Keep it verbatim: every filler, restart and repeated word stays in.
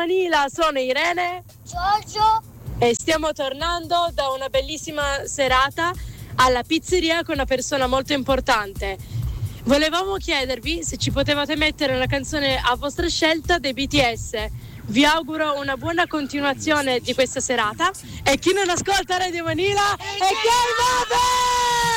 Manila, sono Irene, Giorgio e stiamo tornando da una bellissima serata alla pizzeria con una persona molto importante. Volevamo chiedervi se ci potevate mettere una canzone a vostra scelta dei B T S. Vi auguro una buona continuazione di questa serata e chi non ascolta Radio Manila è Chiarmate!